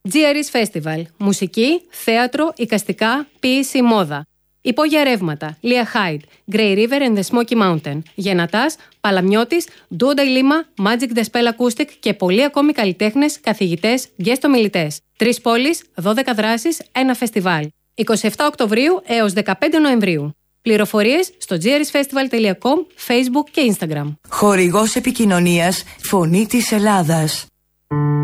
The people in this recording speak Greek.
GRS Festival. Μουσική, θέατρο, εικαστικά, ποίηση, μόδα. Υπόγεια ρεύματα. Lia Hyde, Grey River and the Smoky Mountain. Γενατάς, Παλαμιώτης, Duo Dai Lima, Magic The Spell Acoustic και πολλοί ακόμη καλλιτέχνες, καθηγητές, guest ομιλητές. 3 πόλεις, 12 δράσεις, ένα φεστιβάλ. 27 Οκτωβρίου έως 15 Νοεμβρίου. Πληροφορίες στο grsfestival.com, Facebook και Instagram. Χορηγός επικοινωνίας, Φωνή της Ελλάδας.